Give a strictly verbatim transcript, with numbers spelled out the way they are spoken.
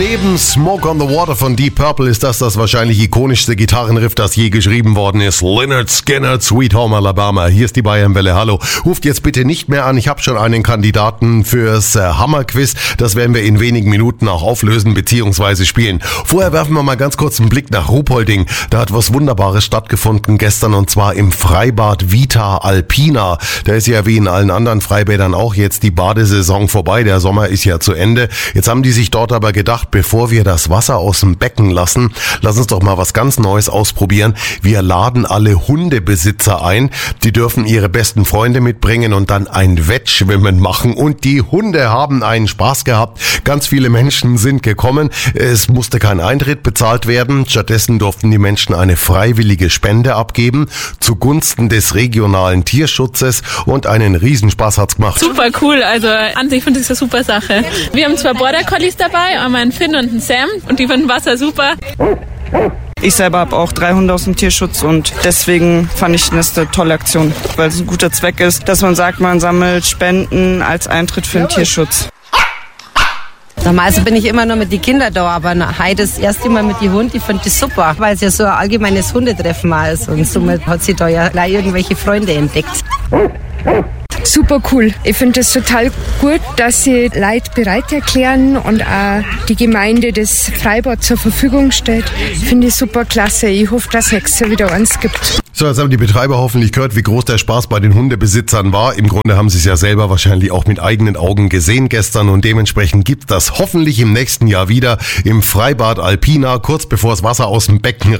Neben Smoke on the Water von Deep Purple ist das das wahrscheinlich ikonischste Gitarrenriff, das je geschrieben worden ist. Lynyrd Skynyrd, Sweet Home Alabama. Hier ist die Bayernwelle. Hallo. Ruft jetzt bitte nicht mehr an. Ich habe schon einen Kandidaten fürs äh, Hammerquiz. Das werden wir in wenigen Minuten auch auflösen bzw. spielen. Vorher werfen wir mal ganz kurz einen Blick nach Ruhpolding. Da hat was Wunderbares stattgefunden gestern, und zwar im Freibad Vita Alpina. Da ist ja wie in allen anderen Freibädern auch jetzt die Badesaison vorbei. Der Sommer ist ja zu Ende. Jetzt haben die sich dort aber gedacht, bevor wir das Wasser aus dem Becken lassen, lass uns doch mal was ganz Neues ausprobieren. Wir laden alle Hundebesitzer ein. Die dürfen ihre besten Freunde mitbringen und dann ein Wettschwimmen machen. Und die Hunde haben einen Spaß gehabt. Ganz viele Menschen sind gekommen. Es musste kein Eintritt bezahlt werden. Stattdessen durften die Menschen eine freiwillige Spende abgeben zugunsten des regionalen Tierschutzes, und einen Riesenspaß hat's gemacht. Super cool. Also an sich finde ich es eine super Sache. Wir haben zwei Border Collies dabei, einmal einen Finn und einen Sam, und die finden Wasser super. Ich selber habe auch drei Hunde aus dem Tierschutz, und deswegen fand ich das eine tolle Aktion, weil es ein guter Zweck ist, dass man sagt, man sammelt Spenden als Eintritt für den Tierschutz. Normalerweise bin ich immer nur mit den Kindern da, aber heute das erste Mal mit den Hunden, ich finde das super, weil es ja so ein allgemeines Hundetreffen mal ist, und somit hat sie da ja gleich irgendwelche Freunde entdeckt. Super cool. Ich finde es total gut, dass sie Leute bereit erklären und auch die Gemeinde das Freibad zur Verfügung stellt. Finde ich super klasse. Ich hoffe, dass es nächstes Jahr wieder eins gibt. So, jetzt haben die Betreiber hoffentlich gehört, wie groß der Spaß bei den Hundebesitzern war. Im Grunde haben sie es ja selber wahrscheinlich auch mit eigenen Augen gesehen gestern, und dementsprechend gibt das hoffentlich im nächsten Jahr wieder im Freibad Alpina, kurz bevor das Wasser aus dem Becken